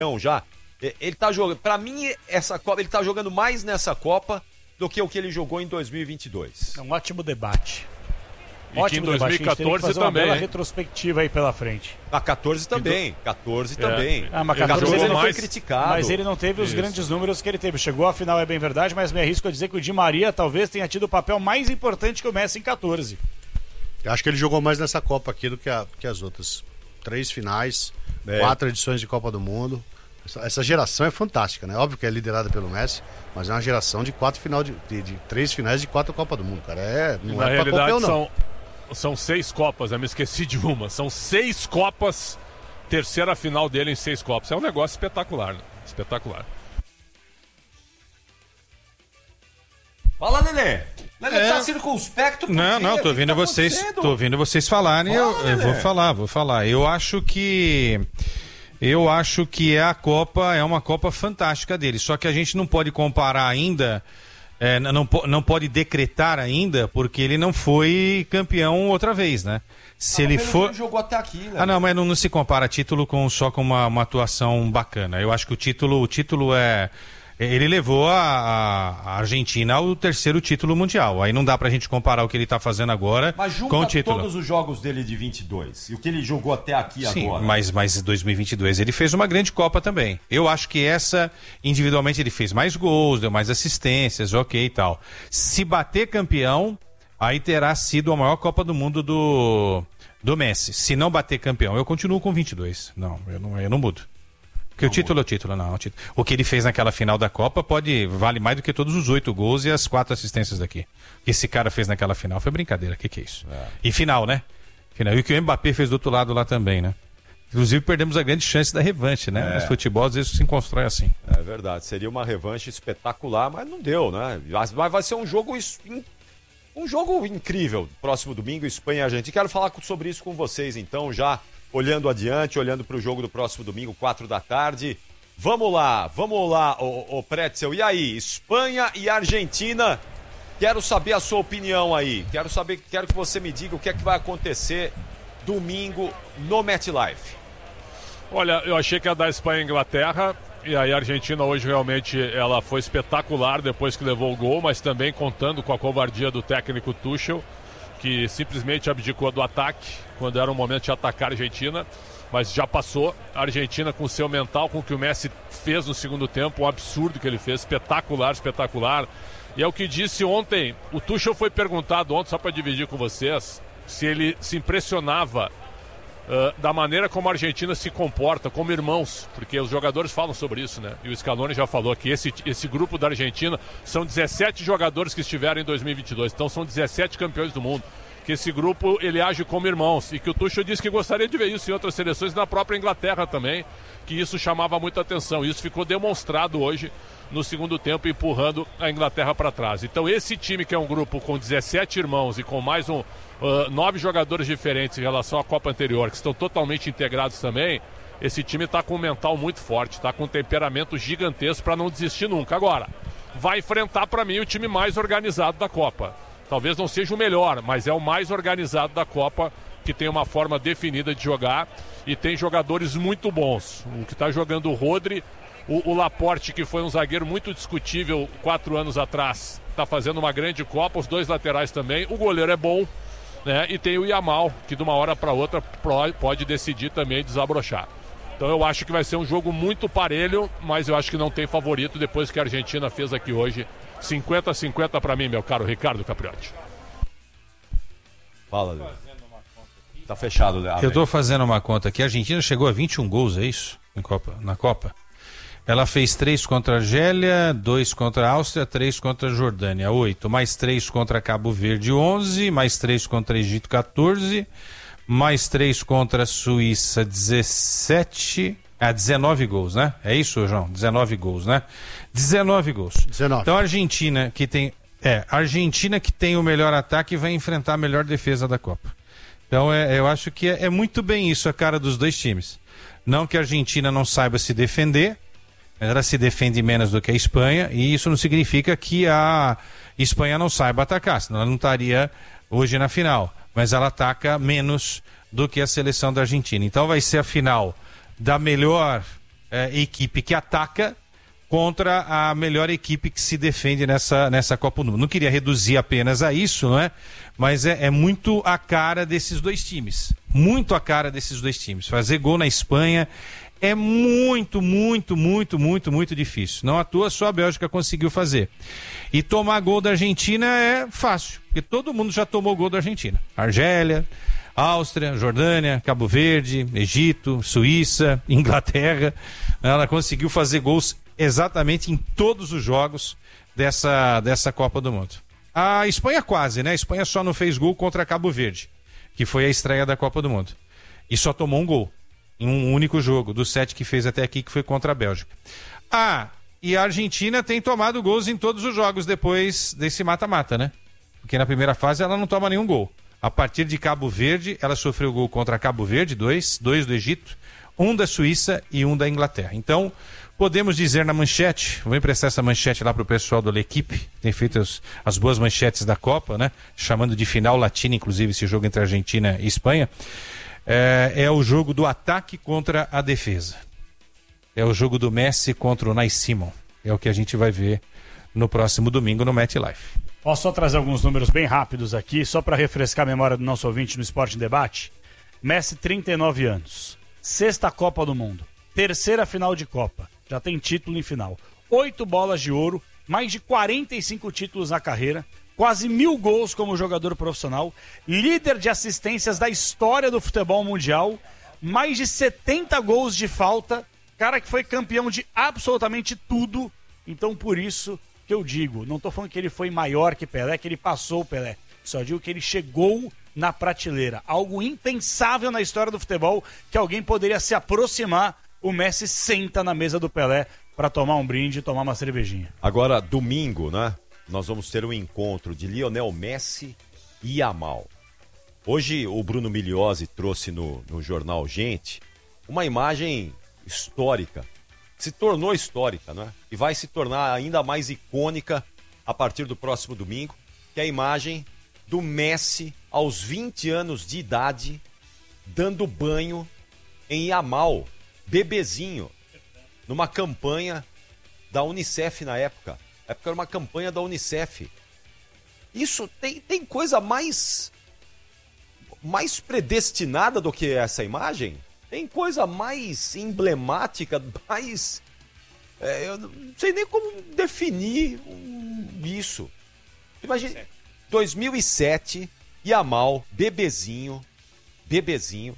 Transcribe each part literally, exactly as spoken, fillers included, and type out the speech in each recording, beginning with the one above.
já. Ele tá jogando, pra mim, essa Copa, ele tá jogando mais nessa Copa do que o que ele jogou em dois mil e vinte e dois. É um ótimo debate. E ótimo que em dois mil e quatorze debate. também. Uma retrospectiva aí pela frente. A quatorze também, quatorze é. também. Ah, mas quatorze ele não foi criticado. Mas ele não teve os Isso. grandes números que ele teve. Chegou à final, é bem verdade, mas me arrisco a dizer que o Di Maria talvez tenha tido o papel mais importante que o Messi em quatorze. Eu acho que ele jogou mais nessa Copa aqui do que, a, que as outras. Três finais, é. quatro edições de Copa do Mundo. Essa, essa geração é fantástica, né? Óbvio que é liderada pelo Messi, mas é uma geração de quatro final de, de, de três finais de quatro Copa do Mundo, cara. É, não Na é realidade, pra qualquer um, não. São, são seis Copas, eu me esqueci de uma. São seis Copas, terceira final dele em seis Copas. É um negócio espetacular, né? Espetacular. Fala, Nenê. Nenê É... tá circunspecto. Não, não, tô ouvindo, tá vocês, tô ouvindo vocês falarem. Fala, eu, eu vou falar, vou falar. Eu acho que... Eu acho que é a Copa, é uma Copa fantástica dele. Só que a gente não pode comparar ainda, é, não, não pode decretar ainda, porque ele não foi campeão outra vez, né? Se ah, ele for. Ele jogou até aqui, né? Ah, não, mas não, não se compara título com, só com uma, uma atuação bacana. Eu acho que o título, o título é. Ele levou a, a Argentina ao terceiro título mundial. Aí não dá pra gente comparar o que ele tá fazendo agora com o título. Todos os jogos dele de vinte e dois e o que ele jogou até aqui Sim, agora. Mas, mas em dois mil e vinte e dois ele fez uma grande Copa também. Eu acho que essa, individualmente, ele fez mais gols, deu mais assistências, ok e tal. Se bater campeão, aí terá sido a maior Copa do Mundo do, do Messi. Se não bater campeão, eu continuo com vinte e dois. Não, eu não, eu não mudo. Porque não, o título é o título, não. O, título. o que ele fez naquela final da Copa pode vale mais do que todos os oito gols e as quatro assistências daqui. O que esse cara fez naquela final foi brincadeira. O que, que é isso? É. E final, né? Final. E o que o Mbappé fez do outro lado lá também, né? Inclusive perdemos a grande chance da revanche, né? É. Mas futebol às vezes se constrói assim. É verdade. Seria uma revanche espetacular, mas não deu, né? Mas vai ser um jogo um jogo incrível. Próximo domingo, Espanha e Argentina. Quero falar sobre isso com vocês, então, já olhando adiante, olhando para o jogo do próximo domingo, quatro da tarde. Vamos lá, vamos lá, ô, ô Pretzel. E aí, Espanha e Argentina? Quero saber a sua opinião aí. Quero saber, quero que você me diga o que é que vai acontecer domingo no MetLife. Olha, eu achei que ia dar Espanha e Inglaterra. E aí a Argentina hoje realmente ela foi espetacular depois que levou o gol, mas também contando com a covardia do técnico Tuchel, que simplesmente abdicou do ataque quando era o momento de atacar a Argentina, mas já passou. A Argentina com o seu mental, com o que o Messi fez no segundo tempo, um absurdo que ele fez, espetacular, espetacular. E é o que disse ontem, o Tuchel foi perguntado ontem, só para dividir com vocês, se ele se impressionava uh, da maneira como a Argentina se comporta, como irmãos, porque os jogadores falam sobre isso, né? E o Scaloni já falou que esse, esse grupo da Argentina são dezessete jogadores que estiveram em dois mil e vinte e dois, então são dezessete campeões do mundo. Que esse grupo ele age como irmãos e que o Tuchel disse que gostaria de ver isso em outras seleções, na própria Inglaterra também, que isso chamava muita atenção. Isso ficou demonstrado hoje no segundo tempo, empurrando a Inglaterra para trás. Então esse time, que é um grupo com dezessete irmãos e com mais um uh, nove jogadores diferentes em relação à Copa anterior, que estão totalmente integrados também, esse time está com um mental muito forte, está com um temperamento gigantesco para não desistir nunca. Agora, vai enfrentar para mim o time mais organizado da Copa. Talvez não seja o melhor, mas é o mais organizado da Copa, que tem uma forma definida de jogar e tem jogadores muito bons. O que está jogando o Rodri, o, o Laporte, que foi um zagueiro muito discutível quatro anos atrás, está fazendo uma grande Copa, os dois laterais também. O goleiro é bom, né? E tem o Yamal, que de uma hora para outra pode decidir também desabrochar. Então eu acho que vai ser um jogo muito parelho, mas eu acho que não tem favorito depois que a Argentina fez aqui hoje. cinquenta a cinquenta para mim, meu caro Ricardo Capriotti. Fala, Léo. Tá fechado, Léo. Eu tô fazendo uma conta aqui. A Argentina chegou a vinte e um gols, é isso? Em Copa, na Copa. Ela fez três contra a Argélia, dois contra a Áustria, três contra a Jordânia, oito. Mais três contra Cabo Verde, onze. Mais três contra Egito, quatorze. Mais três contra a Suíça, dezessete. Ah, dezenove gols, né? É isso, João? dezenove gols, né? dezenove gols. dezenove. Então a Argentina que tem, é, a Argentina que tem o melhor ataque vai enfrentar a melhor defesa da Copa. Então é, eu acho que é, é muito bem isso a cara dos dois times. Não que a Argentina não saiba se defender, ela se defende menos do que a Espanha, e isso não significa que a Espanha não saiba atacar, senão ela não estaria hoje na final. Mas ela ataca menos do que a seleção da Argentina. Então vai ser a final da melhor é, equipe que ataca contra a melhor equipe que se defende nessa, nessa Copa do Mundo. Não queria reduzir apenas a isso, não é? Mas é, é muito a cara desses dois times. Muito a cara desses dois times. Fazer gol na Espanha é muito, muito, muito, muito, muito difícil. Não à toa só a Bélgica conseguiu fazer. E tomar gol da Argentina é fácil, porque todo mundo já tomou gol da Argentina. Argélia, Áustria, Jordânia, Cabo Verde, Egito, Suíça, Inglaterra. Ela conseguiu fazer gols exatamente em todos os jogos dessa, dessa Copa do Mundo. A Espanha quase, né? A Espanha só não fez gol contra Cabo Verde, que foi a estreia da Copa do Mundo. E só tomou um gol em um único jogo, dos sete que fez até aqui, que foi contra a Bélgica. Ah, e a Argentina tem tomado gols em todos os jogos depois desse mata-mata, né? Porque na primeira fase ela não toma nenhum gol. A partir de Cabo Verde, ela sofreu gol contra Cabo Verde, dois, dois do Egito, um da Suíça e um da Inglaterra. Então, podemos dizer na manchete, vou emprestar essa manchete lá para o pessoal da L'Equipe, tem feito as, as boas manchetes da Copa, né? Chamando de final latina, inclusive, esse jogo entre Argentina e Espanha. É, é o jogo do ataque contra a defesa. É o jogo do Messi contra o Unai Simon. É o que a gente vai ver no próximo domingo no MetLife. Posso só trazer alguns números bem rápidos aqui, só para refrescar a memória do nosso ouvinte no Esporte em Debate. Messi, trinta e nove anos. Sexta Copa do Mundo. Terceira final de Copa. Já tem título em final. Oito bolas de ouro. Mais de quarenta e cinco títulos na carreira. Quase mil gols como jogador profissional. Líder de assistências da história do futebol mundial. Mais de setenta gols de falta. Cara que foi campeão de absolutamente tudo. Então, por isso que eu digo, não tô falando que ele foi maior que Pelé, que ele passou o Pelé. Só digo que ele chegou na prateleira. Algo impensável na história do futebol, que alguém poderia se aproximar. O Messi senta na mesa do Pelé para tomar um brinde e tomar uma cervejinha. Agora, domingo, né? Nós vamos ter um encontro de Lionel Messi e Yamal. Hoje o Bruno Migliozzi trouxe no, no jornal Gente uma imagem histórica. Se tornou histórica, né? E vai se tornar ainda mais icônica a partir do próximo domingo, que é a imagem do Messi aos vinte anos de idade dando banho em Yamal, bebezinho, numa campanha da Unicef na época. Na época era uma campanha da Unicef. Isso tem, tem coisa mais, mais predestinada do que essa imagem? Tem coisa mais emblemática, mais... É, eu não sei nem como definir um, isso. Imagina, dois mil e sete, Yamal, bebezinho, bebezinho,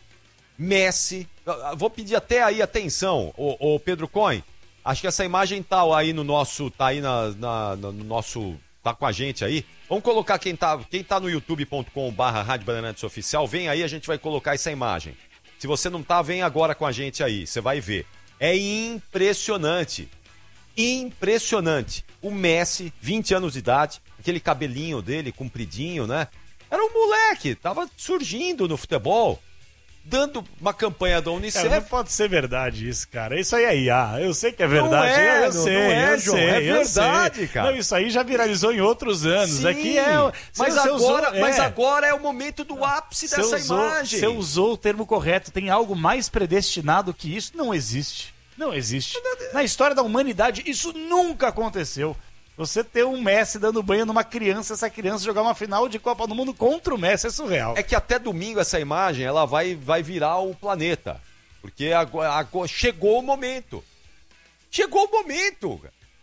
Messi... Vou pedir até aí atenção, o, o Pedro Cohen. Acho que essa imagem tá aí no nosso... Tá aí na, na, no nosso... Tá com a gente aí. Vamos colocar quem tá, quem tá no youtube ponto com barra Rádio Bandeirantes Oficial. Vem aí, a gente vai colocar essa imagem. Se você não tá, vem agora com a gente aí, você vai ver. É impressionante, impressionante. O Messi, vinte anos de idade, aquele cabelinho dele compridinho, né? Era um moleque, tava surgindo no futebol, dando uma campanha da Unicef. É, não pode ser verdade isso, cara. Isso aí é I A. Eu sei que é verdade. Não é, eu não, sei, não é, eu João, sei, é eu verdade, sei. cara. Não, isso aí já viralizou em outros anos. Sim, Aqui é... Mas, você agora, usou, mas é. agora é o momento do ápice Você dessa usou, imagem. Você usou o termo correto. Tem algo mais predestinado que isso? Não existe. Não existe. Na história da humanidade, isso nunca aconteceu. Você ter um Messi dando banho numa criança, essa criança jogar uma final de Copa do Mundo contra o Messi, é surreal. É que até domingo essa imagem ela vai, vai virar o planeta. Porque agora, agora chegou o momento. Chegou o momento.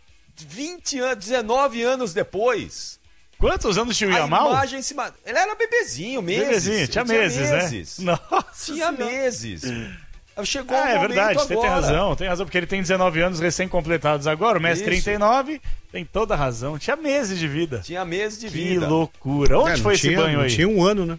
vinte anos, dezenove anos depois. Quantos anos tinha o A Yamal? imagem se... Ele era bebezinho, meses. Bebezinho, tinha, tinha meses, meses, né? Nossa Tinha Senhora. meses. Chegou Ah, o é momento verdade, agora. você tem razão, tem razão, porque ele tem dezenove anos recém-completados agora, o Messi Isso. trinta e nove, tem toda a razão, tinha meses de vida. Tinha meses de Que vida. loucura. Onde É, não foi tinha, esse banho não aí? Tinha um ano, né?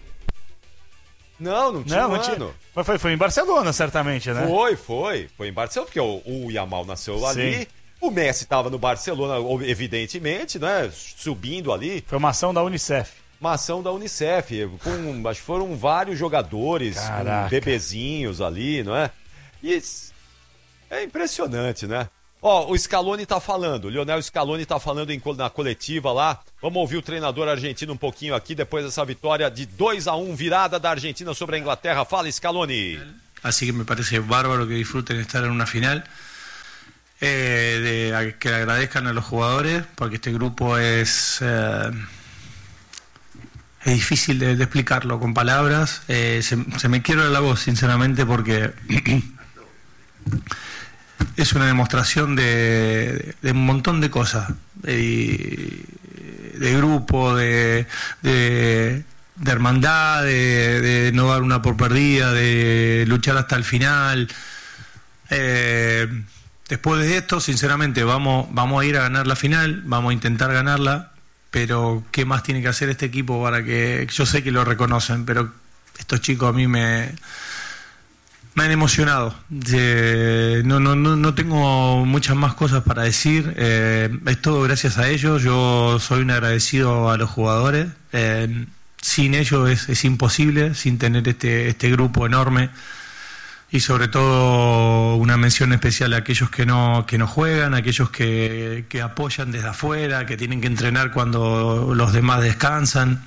Não, não tinha Não, um não ano. tinha. Mas foi, foi em Barcelona, certamente, né? Foi, foi. Foi em Barcelona, porque o, o Yamal nasceu Sim. ali. O Messi estava no Barcelona, evidentemente, né? Subindo ali. Foi uma ação da Unicef. Uma ação da Unicef. Com, acho que foram vários jogadores, Caraca. com bebezinhos ali, não é? E é impressionante, né? Ó, o Scaloni tá falando, o Lionel Scaloni tá falando em, na coletiva lá. Vamos ouvir o treinador argentino um pouquinho aqui, depois dessa vitória de dois a um, virada da Argentina sobre a Inglaterra. Fala, Scaloni. así que me parece bárbaro que disfruten estar en una final. Eh, de, a, que le agradezcan a los jugadores, porque este grupo es eh, es difícil de, de explicarlo con palabras. Eh, se, se me quiebra la voz, sinceramente, porque es una demostración de, de un montón de cosas, de, de grupo, de, de, de hermandad, de, de no dar una por perdida, de luchar hasta el final. Eh, Después de esto, sinceramente, vamos, vamos a ir a ganar la final, vamos a intentar ganarla, pero ¿qué más tiene que hacer este equipo para que... Yo sé que lo reconocen, pero estos chicos a mí me, me han emocionado. Eh, no, no, no, no tengo muchas más cosas para decir, eh, es todo gracias a ellos. Yo soy un agradecido a los jugadores. Eh, sin ellos es, es imposible, sin tener este, este grupo enorme. Y sobre todo una mención especial a aquellos que no que no juegan, a aquellos que, que apoyan desde afuera, que tienen que entrenar cuando los demás descansan.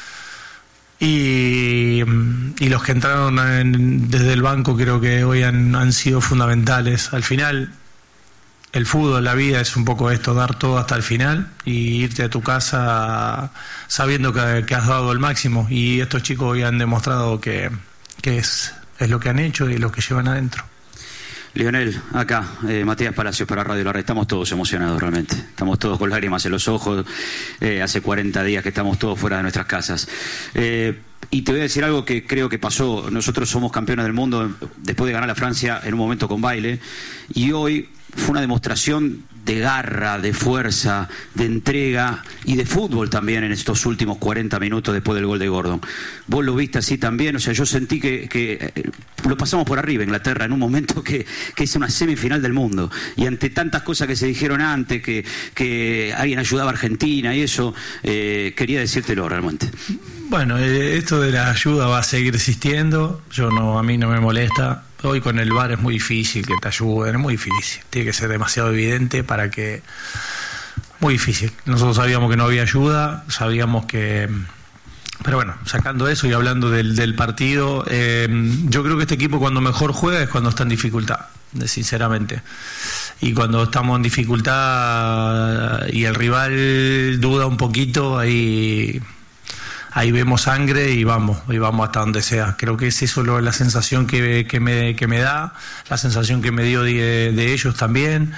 Y, y los que entraron en, desde el banco creo que hoy han, han sido fundamentales. Al final, el fútbol, la vida es un poco esto, dar todo hasta el final y irte a tu casa sabiendo que, que has dado el máximo. Y estos chicos hoy han demostrado que, que es... es lo que han hecho y lo que llevan adentro. Lionel, acá, eh, Matías Palacios para Radio La Red. Estamos todos emocionados realmente. Estamos todos con lágrimas en los ojos. Eh, hace cuarenta días que estamos todos fuera de nuestras casas. Eh, y te voy a decir algo que creo que pasó. Nosotros somos campeones del mundo después de ganar a Francia en un momento con baile. Y hoy fue una demostración de garra, de fuerza, de entrega y de fútbol también en estos últimos cuarenta minutos después del gol de Gordon. Vos lo viste así también, o sea, yo sentí que, que eh, lo pasamos por arriba Inglaterra en un momento que, que es una semifinal del mundo, y ante tantas cosas que se dijeron antes, que, que alguien ayudaba a Argentina y eso, eh, quería decírtelo realmente. Bueno, eh, esto de la ayuda va a seguir existiendo. Yo no, a mí no me molesta. Hoy con el V A R es muy difícil que te ayuden, es muy difícil. Tiene que ser demasiado evidente para que... Muy difícil. Nosotros sabíamos que no había ayuda, sabíamos que... Pero bueno, sacando eso y hablando del, del partido, eh, yo creo que este equipo cuando mejor juega es cuando está en dificultad, sinceramente. Y cuando estamos en dificultad y el rival duda un poquito, ahí... ahí vemos sangre y vamos, y vamos hasta donde sea. Creo que es eso lo, la sensación que, que, me, que me da, la sensación que me dio de, de ellos también.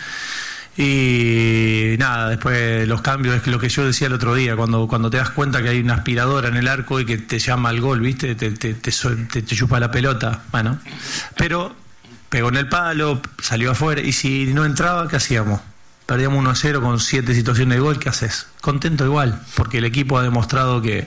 Y nada, después los cambios, es lo que yo decía el otro día, cuando, cuando te das cuenta que hay una aspiradora en el arco y que te llama al gol, ¿viste? Te, te, te, te, te chupa la pelota. Bueno, pero pegó en el palo, salió afuera, y si no entraba, ¿qué hacíamos? Perdíamos uno a cero con siete situaciones de gol, ¿qué haces? Contento igual, porque el equipo ha demostrado que,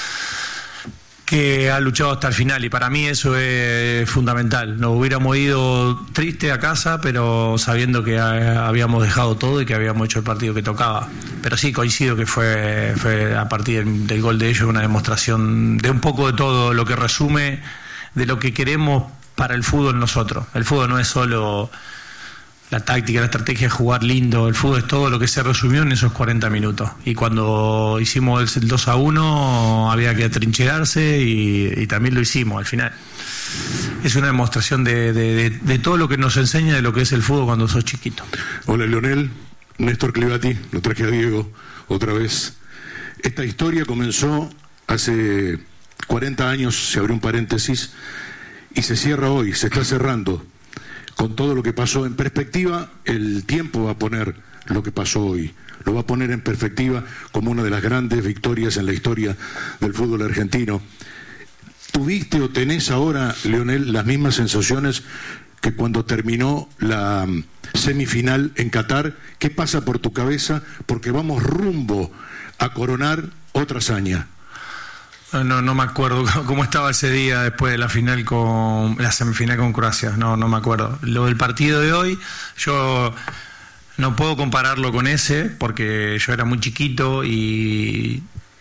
que ha luchado hasta el final, y para mí eso es fundamental. Nos hubiéramos ido triste a casa, pero sabiendo que habíamos dejado todo y que habíamos hecho el partido que tocaba. Pero sí, coincido que fue, fue a partir del, del gol de ellos una demostración de un poco de todo, lo que resume de lo que queremos para el fútbol nosotros. El fútbol no es solo... la táctica, la estrategia, jugar lindo. El fútbol es todo lo que se resumió en esos cuarenta minutos. Y cuando hicimos el dos a uno había que atrincherarse y, y también lo hicimos al final. Es una demostración de, de, de, de todo lo que nos enseña de lo que es el fútbol cuando sos chiquito. Hola Lionel, Néstor Clivati, lo traje a Diego otra vez. Esta historia comenzó hace cuarenta años, se abrió un paréntesis, y se cierra hoy, se está cerrando. Con todo lo que pasó en perspectiva, el tiempo va a poner lo que pasó hoy. Lo va a poner en perspectiva como una de las grandes victorias en la historia del fútbol argentino. ¿Tuviste o tenés ahora, Lionel, las mismas sensaciones que cuando terminó la semifinal en Qatar? ¿Qué pasa por tu cabeza? Porque vamos rumbo a coronar otra hazaña. No, no me acuerdo cómo estaba ese día después de la final con la semifinal con Croacia. No, no me acuerdo. Lo del partido de hoy, yo no puedo compararlo con ese porque yo era muy chiquito y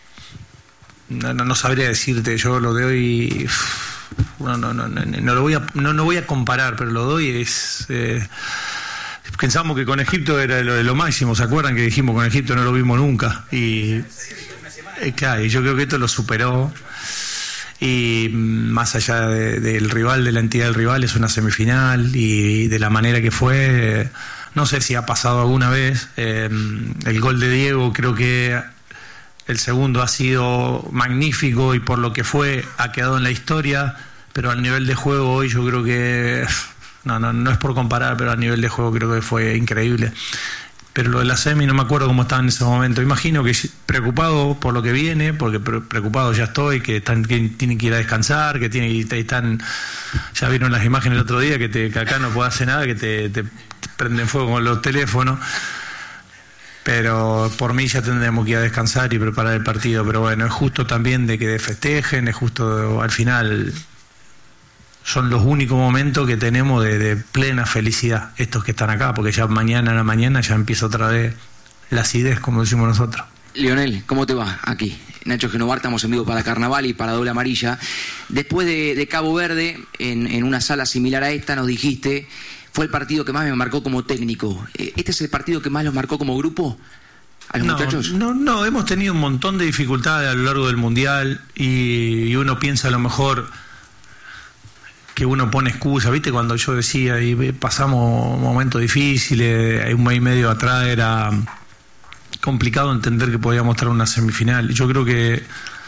no, no, no sabría decirte. Yo lo de hoy no, no, no, no, no lo voy a no, no voy a comparar, pero lo de hoy es eh, pensamos que con Egipto era lo de lo máximo. ¿Se acuerdan que dijimos con Egipto no lo vimos nunca? Y Eh, claro, y yo creo que esto lo superó y más allá de, del rival, de la entidad del rival, es una semifinal y de la manera que fue, no sé si ha pasado alguna vez. Eh, el gol de Diego, creo que el segundo ha sido magnífico y por lo que fue ha quedado en la historia, pero al nivel de juego hoy yo creo que, no, no, no es por comparar, pero al nivel de juego creo que fue increíble. Pero lo de la semi no me acuerdo cómo estaba en ese momento. Imagino que preocupado por lo que viene, porque preocupado ya estoy, que, están, que tienen que ir a descansar, que tienen, están, ya vieron las imágenes el otro día, que, te, que acá no puedo hacer nada, que te, te, te prenden fuego con los teléfonos. Pero por mí ya tendremos que ir a descansar y preparar el partido. Pero bueno, es justo también de que festejen, es justo al final... Son los únicos momentos que tenemos de, de plena felicidad, estos que están acá, porque ya mañana a la mañana ya empieza otra vez la acidez, como decimos nosotros. Lionel, ¿cómo te va? Aquí, Nacho Genovar, estamos en vivo para Carnaval y para Doble Amarilla. Después de, de Cabo Verde, en, en una sala similar a esta, nos dijiste, fue el partido que más me marcó como técnico. ¿Este es el partido que más los marcó como grupo? ¿A los no, muchachos? No, no, hemos tenido un montón de dificultades a lo largo del Mundial y, y uno piensa a lo mejor... que uno pone excusa, ¿viste? Cuando yo decía, y pasamos momentos difíciles, un mes y medio atrás era complicado entender que podíamos estar en una semifinal. Yo creo que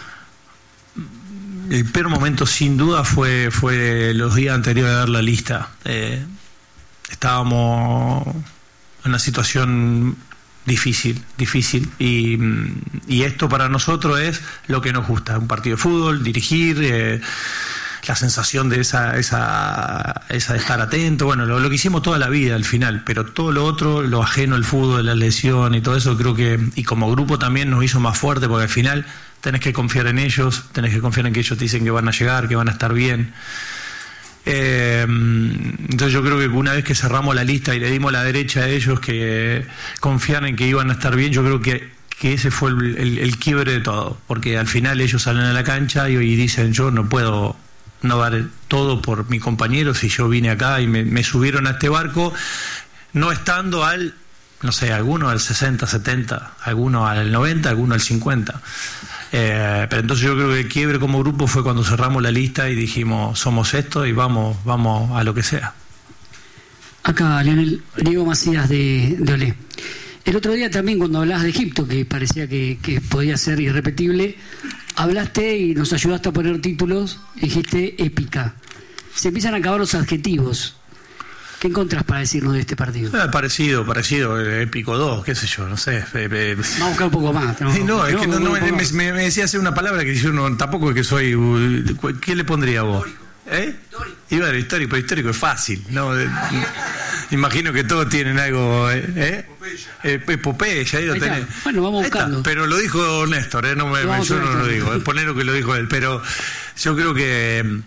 el peor momento, sin duda, fue, fue los días anteriores a dar la lista. Eh, estábamos en una situación difícil, difícil, y, y esto para nosotros es lo que nos gusta, un partido de fútbol, dirigir... Eh, la sensación de esa esa esa de estar atento, bueno, lo, lo que hicimos toda la vida al final, pero todo lo otro, lo ajeno al fútbol, la lesión y todo eso, creo que, y como grupo también nos hizo más fuerte, porque al final tenés que confiar en ellos, tenés que confiar en que ellos te dicen que van a llegar, que van a estar bien. Eh, entonces yo creo que una vez que cerramos la lista y le dimos la derecha a ellos que confiaran en que iban a estar bien, yo creo que que ese fue el, el, el quiebre de todo, porque al final ellos salen a la cancha y, y dicen, yo no puedo no dar todo por mi compañero si yo vine acá y me, me subieron a este barco no estando al, no sé, alguno al sesenta, setenta, alguno al noventa, alguno al cincuenta. Eh, pero entonces yo creo que el quiebre como grupo fue cuando cerramos la lista y dijimos, somos esto y vamos, vamos a lo que sea. Acá, Lionel, Diego Macías de, de Olé. El otro día también cuando hablabas de Egipto, que parecía que, que podía ser irrepetible, hablaste y nos ayudaste a poner títulos, dijiste épica. Se empiezan a acabar los adjetivos. ¿Qué encontrás para decirnos de este partido? Eh, parecido, parecido, eh, épico dos, qué sé yo, no sé. Eh, eh. Vamos a buscar un poco más. No, no es que no, no, me, me, me decía hacer una palabra que yo no, tampoco es que soy... ¿Qué le pondría vos? ¿Eh? Iba a histórico, pero histórico es fácil, ¿no? Imagino que todos tienen algo, ¿eh? Eh, epopeya, ahí lo tenés. Bueno, vamos buscando. Pero lo dijo Néstor, ¿eh? No me, me, yo no lo digo, es poner lo que lo dijo él. Pero yo creo que,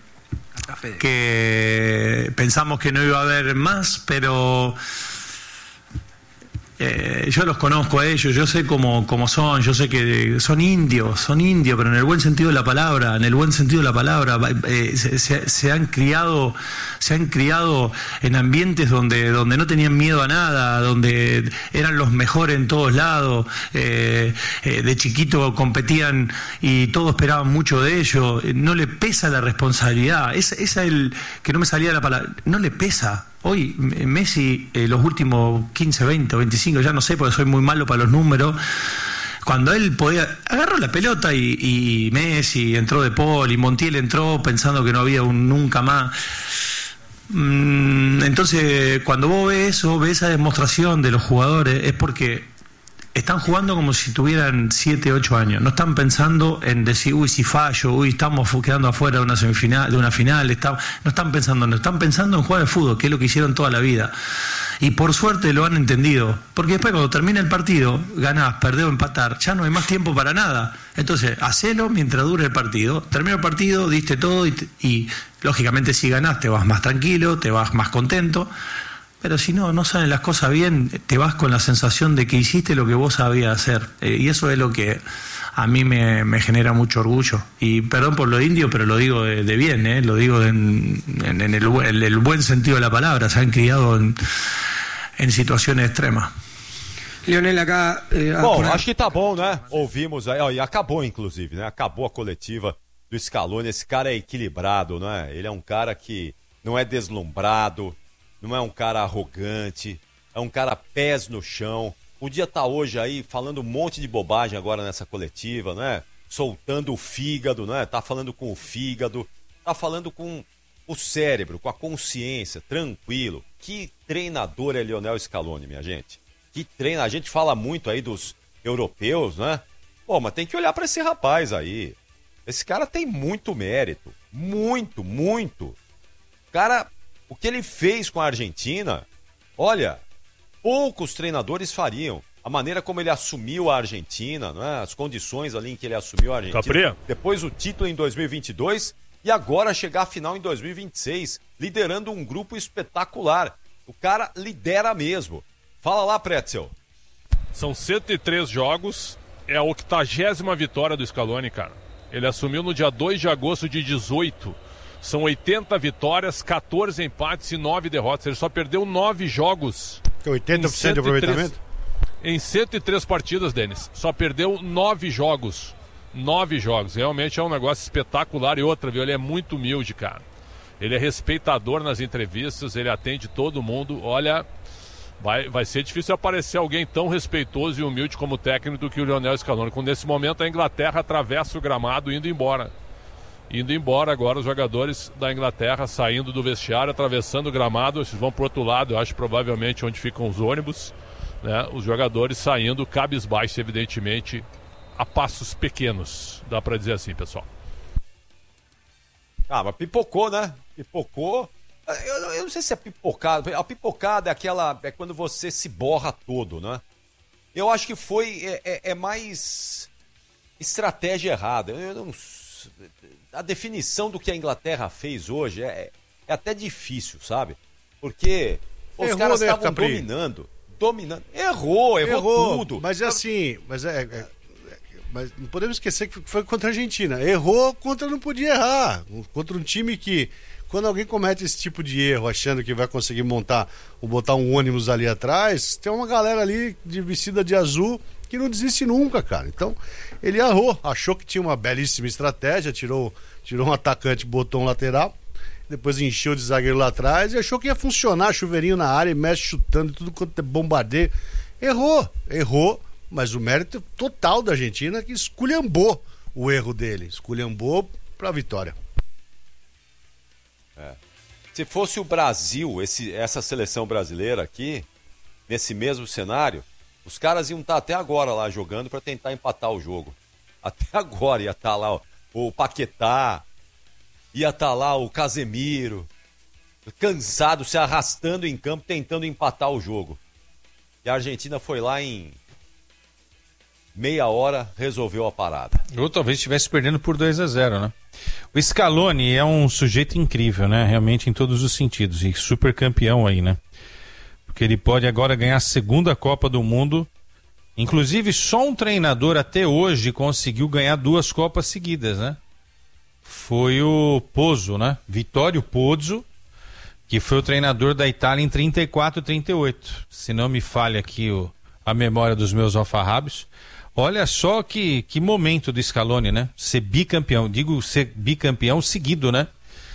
que pensamos que no iba a haber más, pero... Eh, yo los conozco a ellos, yo sé cómo, cómo son, yo sé que son indios, son indios, pero en el buen sentido de la palabra, en el buen sentido de la palabra, eh, se, se, se han criado, se han criado en ambientes donde, donde no tenían miedo a nada, donde eran los mejores en todos lados, eh, eh, de chiquito competían y todos esperaban mucho de ellos, no le pesa la responsabilidad, esa es el que no me salía la palabra, no le pesa. Hoy Messi, eh, los últimos quince, veinte o veinticinco, ya no sé porque soy muy malo para los números, cuando él podía, agarró la pelota y, y Messi entró de Paul y Montiel entró pensando que no había un nunca más. Mm, entonces cuando vos ves eso, ves esa demostración de los jugadores, es porque están jugando como si tuvieran siete, ocho años. No están pensando en decir, uy, si fallo, uy, estamos quedando afuera de una semifinal, de una final. Está... No están pensando, no están pensando en jugar al fútbol, que es lo que hicieron toda la vida. Y por suerte lo han entendido. Porque después cuando termina el partido, ganás, perdés o empatar, ya no hay más tiempo para nada. Entonces, hacelo mientras dure el partido. Termina el partido, diste todo y, y lógicamente si ganás te vas más tranquilo, te vas más contento. Pero si no, no salen las cosas bien, te vas con la sensación de que hiciste lo que vos sabías hacer. Eh, y eso es lo que a mí me, me genera mucho orgullo. Y perdón por lo indio, pero lo digo de, de bien, ¿eh? Lo digo en, en, en el, el, el buen sentido de la palabra. Se han criado en, en situaciones extremas. Lionel, acá... Eh, bom, acho que tá bom, né? Ouvimos aí, ó, e acabou inclusive, né? Acabou a coletiva do Scaloni. Esse cara é equilibrado, né? Ele é um cara que não é deslumbrado, não é um cara arrogante, é um cara pés no chão. Podia estar hoje aí falando um monte de bobagem agora nessa coletiva, né? Soltando o fígado, né? Tá falando com o fígado, tá falando com o cérebro, com a consciência, tranquilo. Que treinador é Lionel Scaloni, minha gente? Que treina, a gente fala muito aí dos europeus, né? Pô, mas tem que olhar para esse rapaz aí. Esse cara tem muito mérito, muito, muito. Cara, o que ele fez com a Argentina, olha, poucos treinadores fariam. A maneira como ele assumiu a Argentina, né? As condições ali em que ele assumiu a Argentina. Capri. Depois o título em dois mil e vinte e dois e agora chegar à final em dois mil e vinte e seis, liderando um grupo espetacular. O cara lidera mesmo. Fala lá, Pretzel. São cento e três jogos, é a octagésima vitória do Scaloni, cara. Ele assumiu no dia dois de agosto de dezoito. São oitenta vitórias, quatorze empates e nove derrotas. Ele só perdeu nove jogos. oitenta por cento de aproveitamento? Em cento e três partidas, Denis. Só perdeu nove jogos. Nove jogos. Realmente é um negócio espetacular. E outra, viu? Ele é muito humilde, cara. Ele é respeitador nas entrevistas, ele atende todo mundo. Olha, vai, vai ser difícil aparecer alguém tão respeitoso e humilde como técnico do que o Lionel Scaloni. Quando nesse momento a Inglaterra atravessa o gramado indo embora. Indo embora agora os jogadores da Inglaterra saindo do vestiário, atravessando o gramado. Eles vão pro outro lado, eu acho provavelmente onde ficam os ônibus. Né? Os jogadores saindo cabisbaixo, evidentemente, a passos pequenos. Dá pra dizer assim, pessoal. Ah, mas pipocou, né? Pipocou. Eu, eu não sei se é pipocada. A pipocada é aquela. É quando você se borra todo, né? Eu acho que foi. É, é, é mais estratégia errada. Eu não, a definição do que a Inglaterra fez hoje é, é até difícil, sabe? Porque os Errou, caras né, estavam Capri? dominando. Dominando. Errou, errou, Errou, tudo. mas é assim, mas é, é- mas não podemos esquecer que foi contra a Argentina. Errou contra não podia errar. Contra um time que, quando alguém comete esse tipo de erro, achando que vai conseguir montar ou botar um ônibus ali atrás, tem uma galera ali de vestida de azul que não desiste nunca, cara. Então, ele errou, achou que tinha uma belíssima estratégia, tirou, tirou um atacante, botou um lateral, depois encheu de zagueiro lá atrás e achou que ia funcionar, chuveirinho na área, e Messi chutando, tudo quanto é bombardeio. Errou, errou, mas o mérito total da Argentina é que esculhambou o erro dele, esculhambou pra vitória. É. Se fosse o Brasil, esse, essa seleção brasileira aqui, nesse mesmo cenário, os caras iam estar até agora lá jogando para tentar empatar o jogo. Até agora ia estar lá ó, o Paquetá, ia estar lá o Casemiro, cansado, se arrastando em campo, tentando empatar o jogo. E a Argentina foi lá em meia hora, resolveu a parada. Ou talvez estivesse perdendo por dois a zero, né? O Scaloni é um sujeito incrível, né? Realmente em todos os sentidos. E super campeão aí, né? Porque ele pode agora ganhar a segunda Copa do Mundo. Inclusive, só um treinador até hoje conseguiu ganhar duas Copas seguidas, né? Foi o Pozzo, né? Vittorio Pozzo, que foi o treinador da Itália em trinta e quatro, trinta e oito. Se não me falha aqui o, a memória dos meus alfarrábios. Olha só que, que momento do Scaloni, né? Ser bicampeão, digo ser bicampeão seguido, né?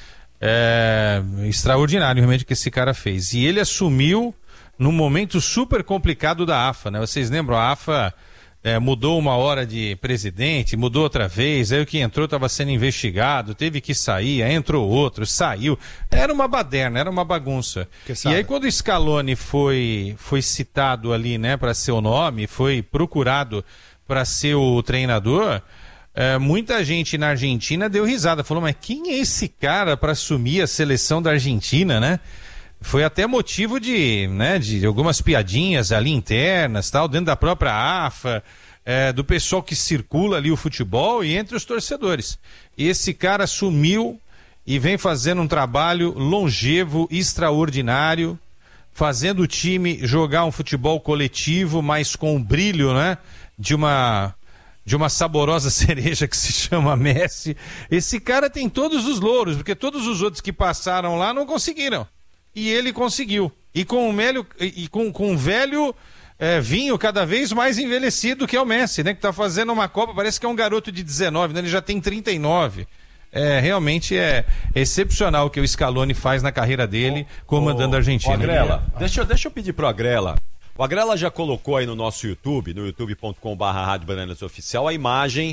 É extraordinário realmente o que esse cara fez. E ele assumiu num momento super complicado da A F A, né? Vocês lembram, a AFA é, mudou uma hora de presidente, mudou outra vez, aí o que entrou estava sendo investigado, teve que sair, aí entrou outro, saiu. Era uma baderna, era uma bagunça. E aí quando o Scaloni foi, foi citado ali, né, para ser o nome, foi procurado para ser o treinador, é, muita gente na Argentina deu risada, falou, mas quem é esse cara para assumir a seleção da Argentina, né? Foi até motivo de, né, de algumas piadinhas ali internas, tal, dentro da própria A F A, é, do pessoal que circula ali o futebol e entre os torcedores. E esse cara assumiu e vem fazendo um trabalho longevo, extraordinário, fazendo o time jogar um futebol coletivo, mas com o brilho, né, de uma, de uma saborosa cereja que se chama Messi. Esse cara tem todos os louros, porque todos os outros que passaram lá não conseguiram. E ele conseguiu. E com o velho, e com, com o velho é, vinho cada vez mais envelhecido, que é o Messi, né? Que tá fazendo uma Copa, parece que é um garoto de dezenove, né? Ele já tem trinta e nove. É, realmente é excepcional o que o Scaloni faz na carreira dele, comandando a Argentina. Ô, Agrela, deixa, eu- deixa eu pedir pro Agrela. O Agrela já colocou aí no nosso YouTube, no youtube ponto com barra Rádio Bananas Oficial, a imagem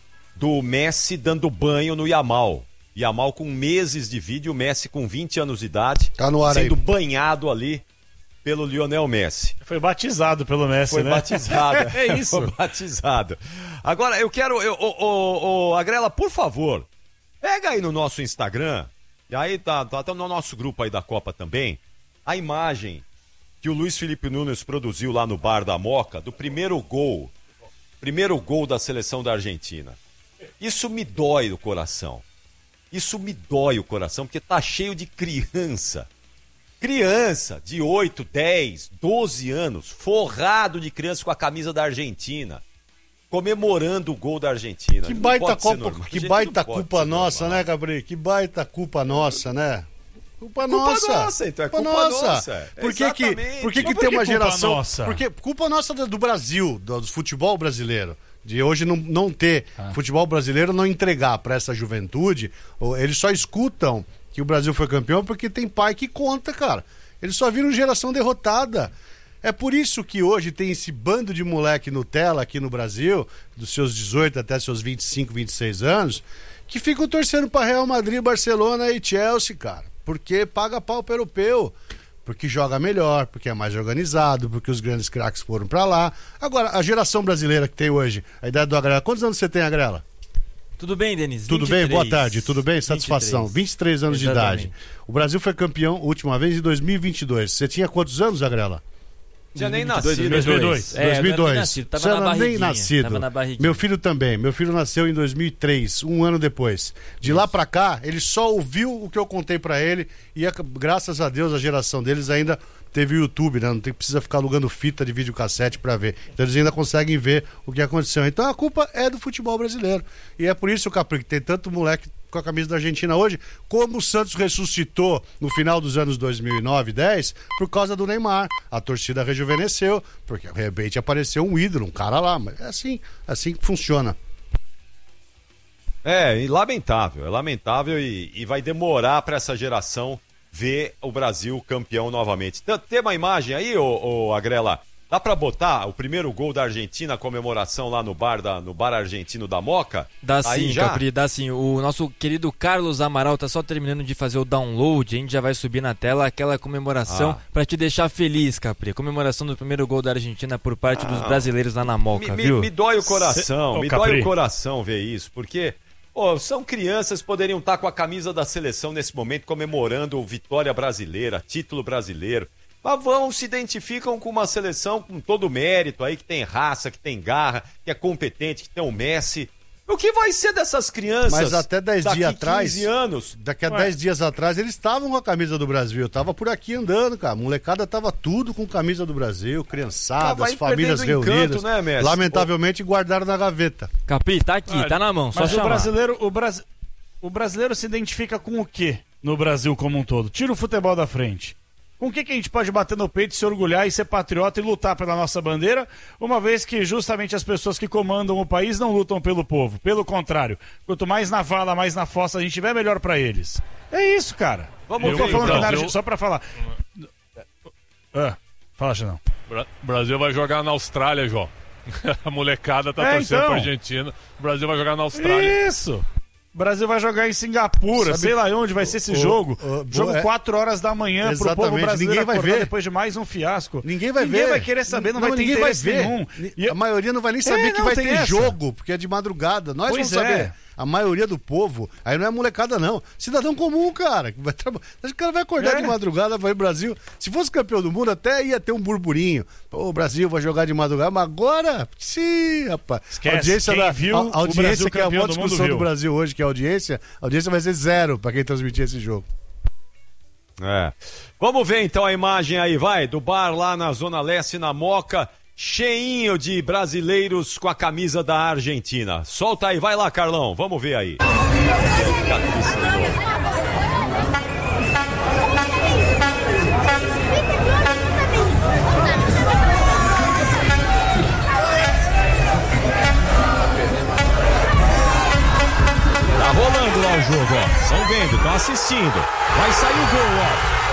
do Messi dando banho no Yamal. Yamal com meses de vídeo, o Messi com vinte anos de idade, Tá no ar sendo aí. banhado ali pelo Lionel Messi. Foi batizado pelo Messi, Foi né? batizado. É isso. Foi batizado. Agora, eu quero... Eu, ô, ô, ô, Agrela, por favor, pega aí no nosso Instagram, e aí tá, tá, tá no nosso grupo aí da Copa também, a imagem que o Luiz Felipe Nunes produziu lá no Bar da Moca, do primeiro gol, primeiro gol da seleção da Argentina. Isso me dói o coração. Isso me dói o coração, porque tá cheio de criança. Criança de oito, dez, doze anos, forrado de criança com a camisa da Argentina, comemorando o gol da Argentina. Que Não baita, pode ser Copa, normal. que Gente, baita não pode culpa ser nossa, normal. né, Gabriel? Que baita culpa nossa, né? Culpa, Culpa nossa. nossa, então, é culpa nossa. Por que que, Exatamente. por que, que Mas por tem que uma culpa geração... nossa? Porque culpa nossa do, do Brasil, do, do futebol brasileiro. De hoje não, não ter Ah. futebol brasileiro, não entregar para essa juventude. Ou eles só escutam que o Brasil foi campeão porque tem pai que conta, cara. Eles só viram geração derrotada. É por isso que hoje tem esse bando de moleque Nutella aqui no Brasil, dos seus dezoito até seus vinte e cinco, vinte e seis anos, que ficam torcendo para Real Madrid, Barcelona e Chelsea, cara. Porque paga pau pro europeu. Porque joga melhor, porque é mais organizado, porque os grandes craques foram para lá. Agora, a geração brasileira que tem hoje, a idade do Agrela, quantos anos você tem, Agrela? Tudo bem, Denis? Tudo vinte e três. bem? Boa tarde, tudo bem? Satisfação. vinte e três. vinte e três anos Exatamente. de idade. O Brasil foi campeão última vez em dois mil e vinte e dois. Você tinha quantos anos, Agrela? Tinha nem dois mil e nascido. vinte e dois. dois mil e dois. É, dois mil e eu não era nem dois. nascido, tava Você na era nem barriguinha, nascido. tava na barriguinha. Meu filho também. Meu filho nasceu em dois mil e três, um ano depois. De lá pra cá, ele só ouviu o que eu contei pra ele e, graças a Deus, a geração deles ainda teve o YouTube, né? Não tem, precisa ficar alugando fita de videocassete pra ver. Então eles ainda conseguem ver o que aconteceu. Então a culpa é do futebol brasileiro. E é por isso, Capri, que tem tanto moleque com a camisa da Argentina hoje, como o Santos ressuscitou no final dos anos dois mil e nove, dez, por causa do Neymar. A torcida rejuvenesceu, porque de repente apareceu um ídolo, um cara lá. Mas é assim, assim que funciona. É, e lamentável, é lamentável e, e vai demorar para essa geração ver o Brasil campeão novamente. Tem, tem uma imagem aí, ô, ô Agrela? Dá para botar o primeiro gol da Argentina, a comemoração lá no bar, da, no bar argentino da Moca? Dá Aí sim, já? Capri, dá sim. O nosso querido Carlos Amaral tá só terminando de fazer o download, a gente já vai subir na tela aquela comemoração Ah. pra te deixar feliz, Capri. Comemoração do primeiro gol da Argentina por parte dos Ah. brasileiros lá na Moca, Me, me, viu? me dói o coração, Cê- Ô, me Capri. dói o coração ver isso, porque pô, são crianças, poderiam estar com a camisa da seleção nesse momento, comemorando vitória brasileira, título brasileiro. Mas vão, se identificam com uma seleção com todo mérito aí, que tem raça, que tem garra, que é competente, que tem o Messi. O que vai ser dessas crianças? Mas até dez daqui dias atrás, quinze anos. Daqui a Ué. dez dias atrás, eles estavam com a camisa do Brasil. Eu tava por aqui andando, cara. A molecada tava tudo com camisa do Brasil, Ah, criançadas, vai famílias perdendo o encanto, reunidas. né, Messi? Lamentavelmente guardaram na gaveta. Capri, tá aqui, tá na mão, só Mas o chamar. brasileiro, o, Bras... o brasileiro se identifica com o quê no Brasil como um todo? Tira o futebol da frente. Com o que, que a gente pode bater no peito, se orgulhar e ser patriota e lutar pela nossa bandeira, uma vez que justamente as pessoas que comandam o país não lutam pelo povo. Pelo contrário, quanto mais na vala, mais na fossa a gente tiver, melhor pra eles. É isso, cara. Vamos Eu tô ver, falando então. que na Argentina, só pra falar. Ah, fala, Xanão. Bra- Brasil vai jogar na Austrália, João. A molecada tá É, torcendo então. pra Argentina. O Brasil vai jogar na Austrália. Isso! O Brasil vai jogar em Singapura, Sabe- sei lá onde vai ser esse o- jogo. o- jogo é- quatro horas da manhã pro povo Exatamente, brasileiro ninguém vai acordar ver. depois de mais um fiasco. Ninguém vai ninguém ver. vai querer saber, não, vai ter ninguém vai interesse ver. nenhum. E- A maioria não vai nem saber É, que não, vai tem ter essa. jogo, porque é de madrugada. Nós Pois vamos saber. é. A maioria do povo, aí não é molecada não, cidadão comum, cara, que vai trabalhar. Acho que o cara vai acordar É. de madrugada, vai pro Brasil. Se fosse campeão do mundo, até ia ter um burburinho. Pô, o Brasil vai jogar de madrugada, mas agora, sim, rapaz. Esquece, A audiência quem da viu a, o a audiência Brasil que é a campeão maior do mundo discussão do, viu. Brasil hoje, que é a audiência, a audiência vai ser zero pra quem transmitir esse jogo. É. Vamos ver então a imagem aí, vai, do bar lá na Zona Leste, na Moca, cheinho de brasileiros com a camisa da Argentina. Solta aí, vai lá, Carlão, vamos ver aí. Fica triste de novo. Tá rolando lá o jogo. insistindo. Vai sair o gol, ó.